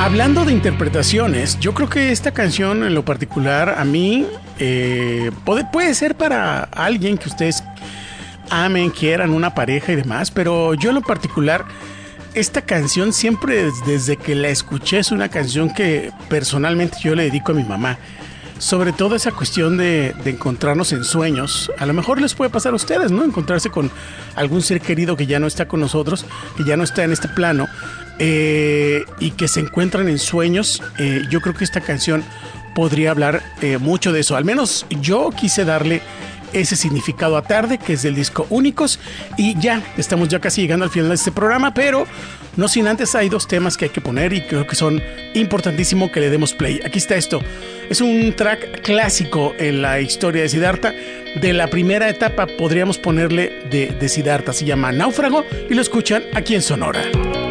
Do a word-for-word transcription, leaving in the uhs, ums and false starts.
hablando de interpretaciones, yo creo que esta canción en lo particular a mí eh, puede, puede ser para alguien que ustedes amen, quieran, una pareja y demás, pero yo en lo particular, esta canción siempre desde que la escuché es una canción que personalmente yo le dedico a mi mamá. Sobre todo esa cuestión de, de encontrarnos en sueños. A lo mejor les puede pasar a ustedes, ¿no? Encontrarse con algún ser querido que ya no está con nosotros, que ya no está en este plano, eh, y que se encuentran en sueños. Eh, yo creo que esta canción podría hablar eh, mucho de eso. Al menos yo quise darle ese significado a Tarde, que es del disco Únicos. Y ya, estamos ya casi llegando al final de este programa, pero no sin antes hay dos temas que hay que poner y creo que son importantísimo que le demos play. Aquí está esto. Es un track clásico en la historia de Siddhartha. De la primera etapa podríamos ponerle de, de Siddhartha. Se llama Náufrago y lo escuchan aquí en Sonora.